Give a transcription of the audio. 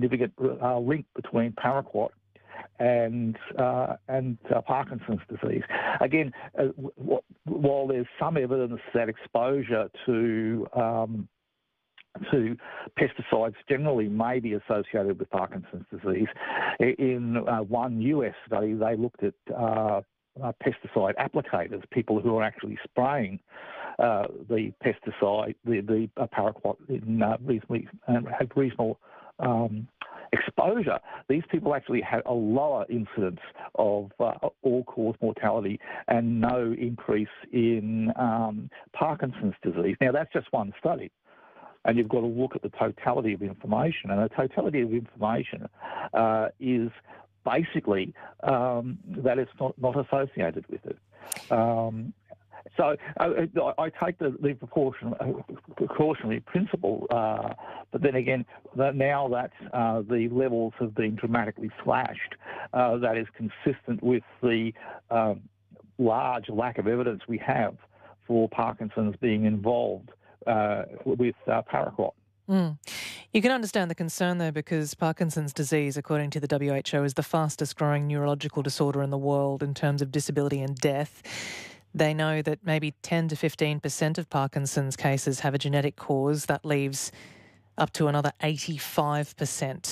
significant link between paraquat and Parkinson's disease. Again, while there's some evidence that exposure to pesticides generally may be associated with Parkinson's disease, in one US study they looked at pesticide applicators, people who are actually spraying the pesticide, the paraquat in had reasonable exposure. These people actually had a lower incidence of all-cause mortality and no increase in Parkinson's disease. Now, that's just one study, and you've got to look at the totality of information, and the totality of information is basically that it's not associated with it. So I take the precautionary principle, but then again, now that the levels have been dramatically slashed, that is consistent with the large lack of evidence we have for Parkinson's being involved with paraquat. Mm. You can understand the concern, though, because Parkinson's disease, according to the WHO, is the fastest growing neurological disorder in the world in terms of disability and death. They know that maybe 10 to 15% of Parkinson's cases have a genetic cause. That leaves up to another 85%